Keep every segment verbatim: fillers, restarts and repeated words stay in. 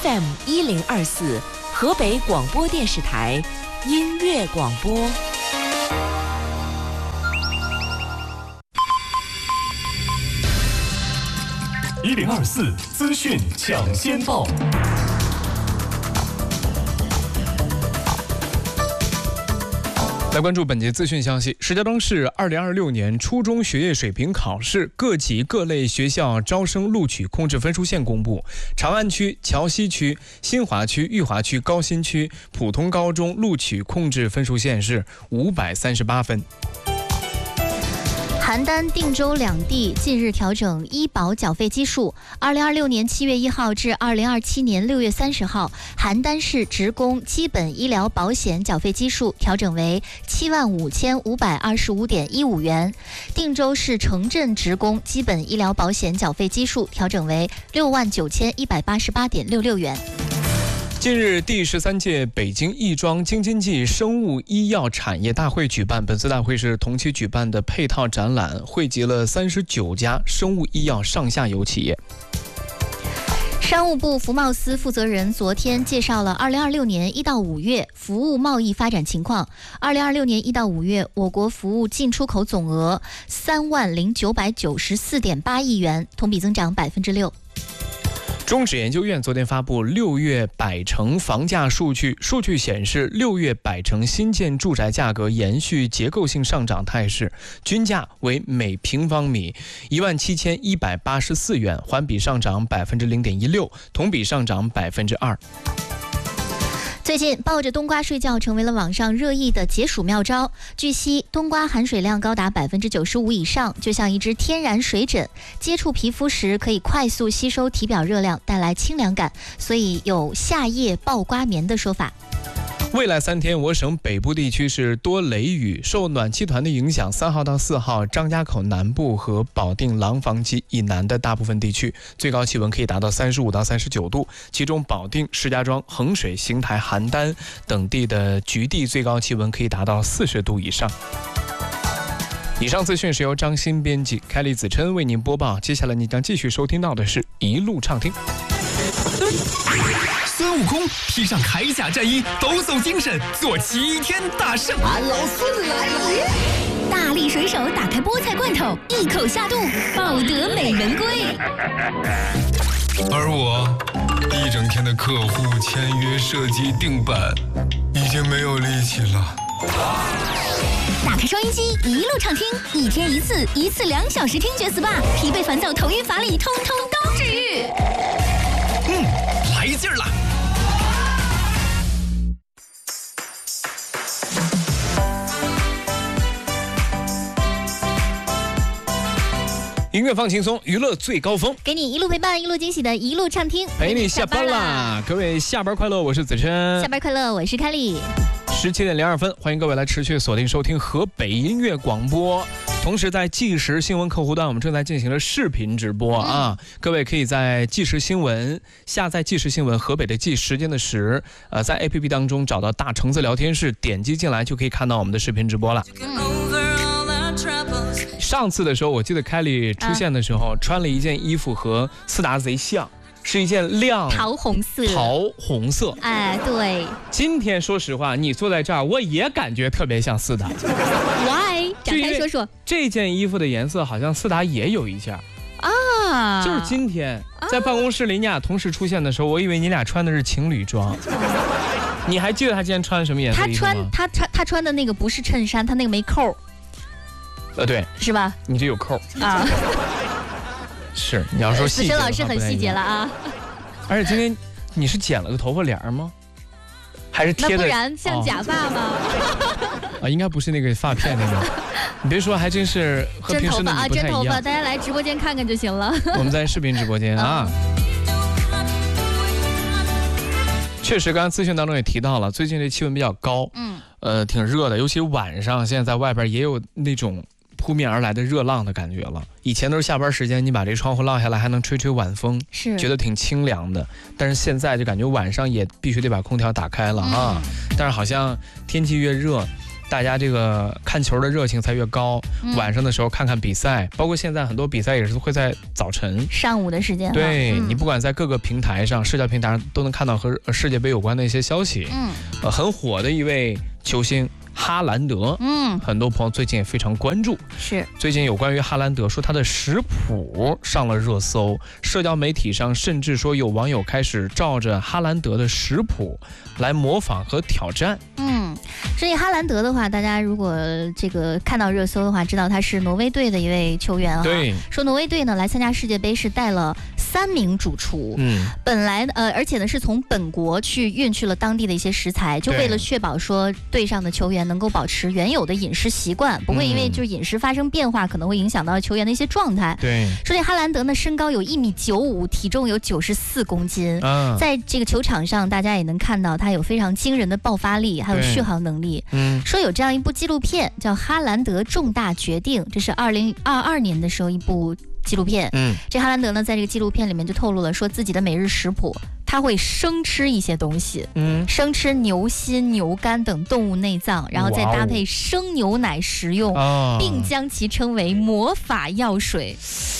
F M 一零二四，河北广播电视台音乐广播。 一零二四资讯抢先报。来关注本节资讯消息。石家庄市二零二六年初中学业水平考试各级各类学校招生录取控制分数线公布，长安区、桥西区、新华区、裕华区、高新区普通高中录取控制分数线是五百三十八分。 邯郸、定州两地近日调整医保缴费基数。二零二六年七月一号至二零二七年六月三十号，邯郸市职工基本医疗保险缴费基数调整为七万五千五百二十五点一五元，定州市城镇职工基本医疗保险缴费基数调整为六万九千一百八十八点六六元。 近日，第十三届北京亦庄京津冀生物医药产业大会举办。本次大会是同期举办的配套展览，汇集了三十九家生物医药上下游企业。 商务部服贸司负责人昨天介绍了二零二六年一到五月服务贸易发展情况。二零二六年一到五月，我国服务进出口总额三万零九百九十四点八亿元，同比增长百分之六。 中指研究院昨天发布六月百城房价数据，数据显示，六月百城新建住宅价格延续结构性上涨态势，均价为每平方米一万七千一百八十四元，环比上涨百分之零点一六，同比上涨百分之二。 最近抱着冬瓜睡觉成为了网上热议的解暑妙招。据悉，冬瓜含水量高达百分之九十五以上，就像一只天然水枕，接触皮肤时可以快速吸收体表热量，带来清凉感，所以有夏夜抱瓜棉的说法。 未来三天，我省北部地区是多雷雨，受暖气团的影响，三号到四号，张家口南部和保定廊坊及以南的大部分地区，最高气温可以达到三十五到三十九度，其中保定、石家庄、衡水、邢台、邯郸等地的局地最高气温可以达到四十度以上。以上资讯是由张鑫编辑，凯丽子琛为您播报。接下来你将继续收听到的是一路畅听。孙悟空披上铠甲战衣，抖擞精神，做齐天大圣。 俺老孙来了！ 大力水手打开菠菜罐头，一口下肚，抱得美人归。 而我一整天的客户签约、设计、定版，已经没有力气了。 打开收音机，一路畅听，一天一次，一次两小时听觉 S P A， 疲惫烦躁、头晕乏力，通通都治愈。 嗯，来劲儿了！ 音乐放轻松，娱乐最高峰， 给你一路陪伴，一路惊喜的一路畅听， 陪你下班啦！各位下班快乐，我是子琛。 下班快乐，我是凯丽。 十七点零二分，欢迎各位来持续锁定收听河北音乐广播。同时，在即时新闻客户端，我们正在进行了视频直播啊！嗯、各位可以在即时新闻下载即时新闻，河北的即时间的时，呃，在 A P P 当中找到大橙子聊天室，点击进来就可以看到我们的视频直播了。嗯上次的时候，我记得凯莉出现的时候，啊、穿了一件衣服和四达贼像，是一件亮桃红色。 桃红色， 哎，对。 今天说实话，你坐在这儿，我也感觉特别像四达。 Why？ 展开说说。 这件衣服的颜色好像四达也有一件啊， 就是今天在办公室里你俩同时出现的时候，我以为你俩穿的是情侣装。你还记得他今天穿什么颜色衣服吗？ 他穿他穿他穿的那个不是衬衫，他那个没扣。 呃，对， 是吧？ 你这有扣啊。 是，你要说细节的话， 子琛老师很细节了啊。 而且今天你是剪了个头发帘吗？还是贴的？ 那不然像假发吗？ 啊，应该不是那个发片那个。你别说，还真是和平时的你不太一样。 真头发啊，真头发，大家来直播间看看就行了。 我们在视频直播间啊。确实，刚刚资讯当中也提到了，最近这气温比较高，嗯，呃，挺热的，尤其晚上，现在在外边也有那种扑面而来的热浪的感觉了。以前都是下班时间，你把这窗户落下来，还能吹吹晚风， 是觉得挺清凉的。但是现在就感觉晚上也必须得把空调打开了啊。嗯、但是好像天气越热， 大家这个看球的热情才越高。嗯、晚上的时候看看比赛，包括现在很多比赛也是会在早晨、 上午的时间。 对、 嗯、 你不管在各个平台上、社交平台上都能看到和世界杯有关的一些消息。嗯，呃，很火的一位球星。哈兰德，嗯，很多朋友最近也非常关注。 是， 最近有关于哈兰德说他的食谱上了热搜，社交媒体上甚至说有网友开始照着哈兰德的食谱来模仿和挑战。 嗯，所以哈兰德的话，大家如果这个看到热搜的话，知道他是挪威队的一位球员啊。 对， 说挪威队呢来参加世界杯是带了三名主厨，嗯，本来呃，而且呢是从本国去运去了当地的一些食材，就为了确保说队上的球员能够保持原有的饮食习惯，不会因为就是饮食发生变化，可能会影响到球员的一些状态。 对， 说这哈兰德呢，身高有一米九五，体重有九十四公斤，嗯，在这个球场上，大家也能看到他有非常惊人的爆发力，还有续航能力。嗯，说有这样一部纪录片叫《哈兰德重大决定》，这是二零二二年的时候一部纪录片。嗯，这哈兰德呢，在这个纪录片里面就透露了，说自己的每日食谱。他会生吃一些东西，嗯，生吃牛心、牛肝等动物内脏，然后再搭配生牛奶食用，哦、并将其称为魔法药水。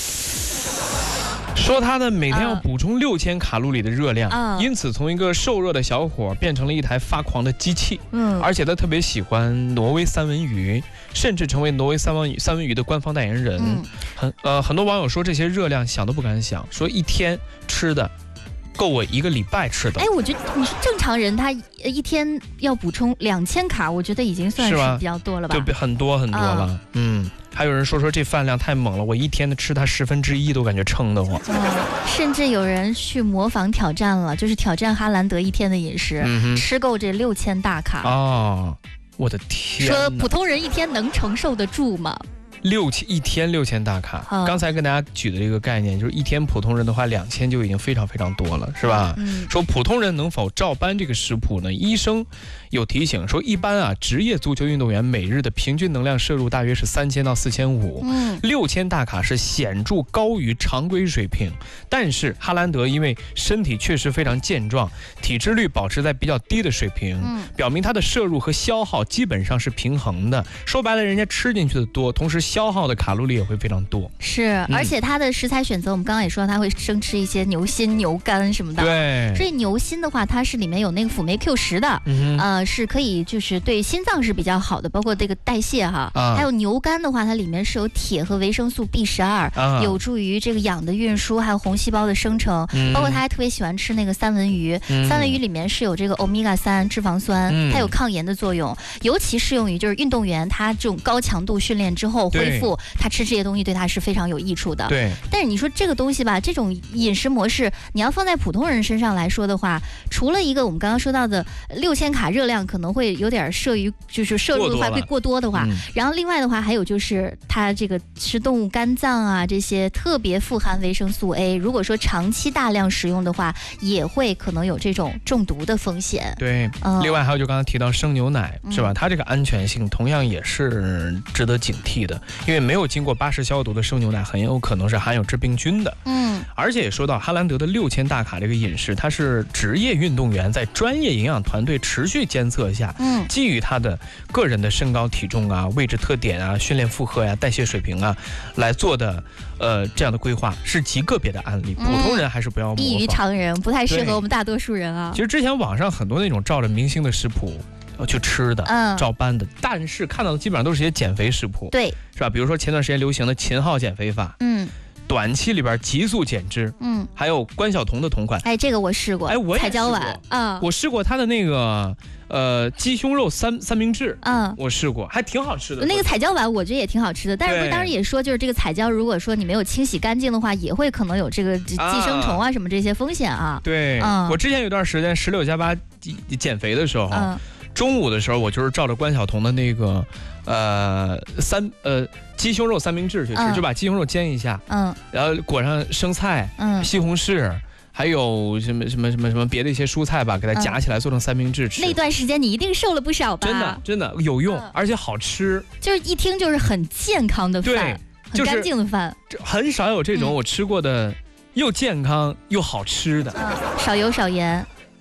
说他呢每天要补充六千卡路里的热量，嗯、因此从一个瘦热的小伙变成了一台发狂的机器。嗯，而且他特别喜欢挪威三文鱼，甚至成为挪威三文鱼三文鱼的官方代言人。嗯、很呃很多网友说这些热量想都不敢想，说一天吃的。够我一个礼拜吃的。 哎，我觉得你说正常人他一天要补充两千卡，我觉得已经算是比较多了吧？ 就很多很多了。啊、嗯，还有人说说这饭量太猛了，我一天的吃它十分之一都感觉撑得慌。 嗯，甚至有人去模仿挑战了，就是挑战哈兰德一天的饮食，嗯、吃够这六千大卡。 哦，我的天！ 说普通人一天能承受得住吗？ 六千一天六千大卡，嗯、刚才跟大家举的这个概念，就是一天普通人的话，两千就已经非常非常多了，是吧？嗯、说普通人能否照搬这个食谱呢？医生有提醒说，一般啊，职业足球运动员每日的平均能量摄入大约是三千到四千五，嗯，六千大卡是显著高于常规水平。但是哈兰德因为身体确实非常健壮，体脂率保持在比较低的水平，嗯、表明他的摄入和消耗基本上是平衡的。说白了，人家吃进去的多，同时消耗的卡路里也会非常多。 是，而且它的食材选择，我们刚刚也说它会生吃一些牛心、牛肝什么的。 对。 所以牛心的话，它是里面有那个辅酶 Q 十的，嗯、呃，是可以就是对心脏是比较好的，包括这个代谢哈。啊、还有牛肝的话，它里面是有铁和维生素 B 十二，啊、有助于这个氧的运输，还有红细胞的生成。嗯、包括他还特别喜欢吃那个三文鱼，嗯、三文鱼里面是有这个欧米伽三脂肪酸，嗯、它有抗炎的作用，尤其适用于就是运动员他这种高强度训练之后。恢复，他吃这些东西对他是非常有益处的。 对， 但是你说这个东西吧，这种饮食模式，你要放在普通人身上来说的话，除了一个我们刚刚说到的六千卡热量可能会有点摄于，就是摄入的话会过多的话，嗯、然后另外的话还有就是他这个吃动物肝脏啊这些特别富含维生素 A， 如果说长期大量食用的话，也会可能有这种中毒的风险。 对，嗯、另外还有就刚才提到生牛奶，嗯、是吧？它这个安全性同样也是值得警惕的。因为没有经过巴氏消毒的生牛奶很有可能是含有致病菌的。嗯，而且也说到哈兰德的六千大卡这个饮食，他是职业运动员在专业营养团队持续监测下，嗯，基于他的个人的身高体重啊、位置特点啊、训练负荷呀、啊、代谢水平啊来做的，呃，这样的规划是极个别的案例，普通人还是不要模仿， 异于常人，不太适合我们大多数人啊。 其实之前网上很多那种照着明星的食谱去吃的，嗯，照搬的，但是看到的基本上都是些减肥食谱， 对， 是吧？比如说前段时间流行的秦昊减肥法，嗯，短期里边急速减脂，嗯，还有关晓彤的同款， 哎，这个我试过， 哎，我也彩椒丸啊， 我试过他的那个呃鸡胸肉三三明治，嗯，我试过，还挺好吃的。 那个彩椒丸我觉得也挺好吃的，但是不是当时也说，就是这个彩椒如果说你没有清洗干净的话，也会可能有这个寄生虫啊什么这些风险啊。 对，嗯、我之前有段时间十六加八减肥的时候。嗯，中午的时候，我就是照着关晓彤的那个，呃，三呃鸡胸肉三明治去吃，嗯、就把鸡胸肉煎一下，嗯，然后裹上生菜，嗯，西红柿，还有什么什么什么什么别的一些蔬菜吧，给它夹起来做成三明治吃。 那段时间你一定瘦了不少吧？ 真的真的有用，嗯、而且好吃， 就是一听就是很健康的饭，很干净的饭， 就是很少有这种我吃过的又健康又好吃的， 嗯、少油少盐。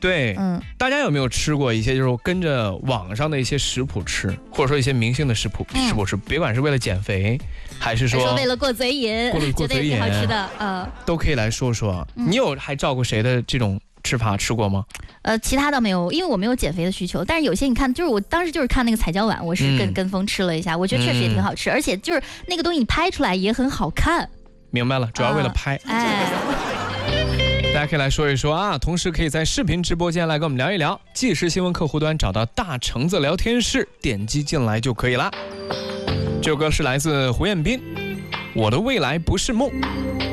对， 嗯， 大家有没有吃过一些就是跟着网上的一些食谱吃，或者说一些明星的食谱、 嗯、 食谱吃，别管是为了减肥，还是说说为了过嘴瘾， 过了过嘴瘾， 觉得挺好吃的，嗯， 都可以来说说。嗯、你有还照过谁的这种吃法吃过吗？ 呃，其他倒没有，因为我没有减肥的需求。但是有些你看，就是我当时就是看那个彩椒碗，我是跟、嗯、跟风吃了一下，我觉得确实也挺好吃，嗯、而且就是那个东西你拍出来也很好看。 明白了，主要为了拍。 啊、哎。 大家可以来说一说啊，同时可以在视频直播间来跟我们聊一聊。即时新闻客户端找到大橙子聊天室，点击进来就可以了。这首歌是来自胡彦斌，《我的未来不是梦》。